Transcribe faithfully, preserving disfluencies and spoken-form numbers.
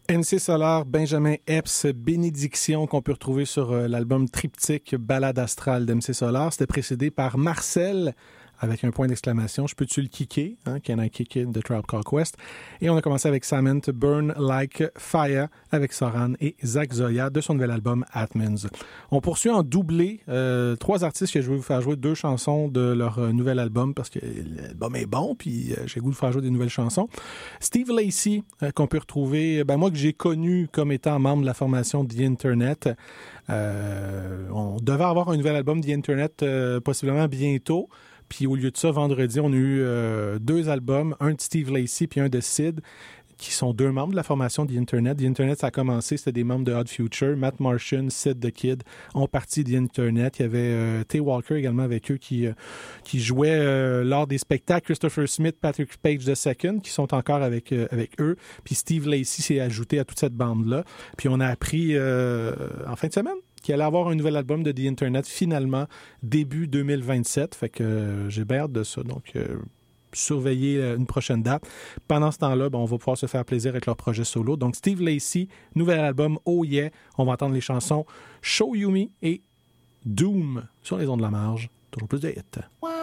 M C Solar, Benjamin Epps, Bénédiction, qu'on peut retrouver sur euh, l'album Triptyque Balade astrale d'M C Solar. C'était précédé par Marcel, avec un point d'exclamation. Je peux-tu le kicker? Hein? Can I kick it? The Tribe Called Quest. Et on a commencé avec Samant, Burn Like Fire, avec Soran et Zach Zoya de son nouvel album Atmans. On poursuit en doublé euh, trois artistes que je vais vous faire jouer deux chansons de leur euh, nouvel album parce que l'album est bon, puis euh, j'ai le goût de faire jouer des nouvelles chansons. Steve Lacy, euh, qu'on peut retrouver, ben moi que j'ai connu comme étant membre de la formation The Internet. Euh, on devait avoir un nouvel album The Internet euh, possiblement bientôt. Puis au lieu de ça, vendredi, on a eu euh, deux albums, un de Steve Lacy puis un de Sid, qui sont deux membres de la formation The Internet. The Internet, ça a commencé, c'était des membres de Odd Future. Matt Martian, Sid the Kid ont parti The Internet. Il y avait euh, Tay Walker également avec eux qui, euh, qui jouait euh, lors des spectacles. Christopher Smith, Patrick Page the Second, qui sont encore avec, euh, avec eux. Puis Steve Lacy s'est ajouté à toute cette bande-là. Puis on a appris euh, en fin de semaine qu'il allait avoir un nouvel album de The Internet, finalement, début deux mille vingt-sept. Fait que euh, j'ai bien hâte de ça. Donc, euh, surveiller euh, une prochaine date. Pendant ce temps-là, ben, on va pouvoir se faire plaisir avec leur projet solo. Donc, Steve Lacy, nouvel album, Oh Yeah. On va entendre les chansons Show You Me et Doom sur les ondes de la marge. Toujours plus de hits. Wow.